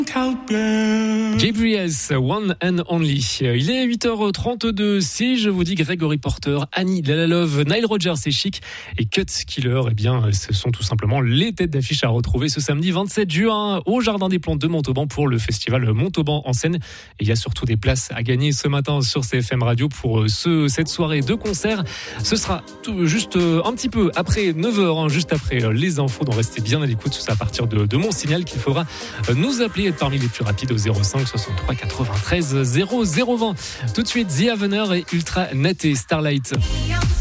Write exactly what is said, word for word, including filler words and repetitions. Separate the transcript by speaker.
Speaker 1: Gabriel's One and Only. Il est huit heures trente-deux. Si je vous dis Gregory Porter, Annie, La La Love, Nile Rodgers et Chic et Cut Killer, eh bien, ce sont tout simplement les têtes d'affiche à retrouver ce samedi vingt-sept juin au Jardin des Plantes de Montauban pour le festival Montauban en scène. Et il y a surtout des places à gagner ce matin sur C F M Radio pour ce, cette soirée de concert. Ce sera tout, juste un petit peu après neuf heures, hein, juste après les infos. Donc restez bien à l'écoute, c'est à partir de, de mon signal qu'il faudra nous appeler, être parmi les plus rapides au zéro cinq soixante-trois quatre-vingt-treize zéro zéro vingt. Tout de suite, The Avener et Ultra Naté, Starlight.